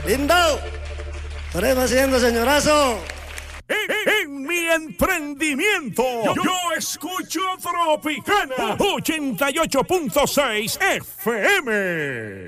Lindo. Estaremos haciendo, señorazo. En mi emprendimiento, yo escucho Tropicana 88.6 FM.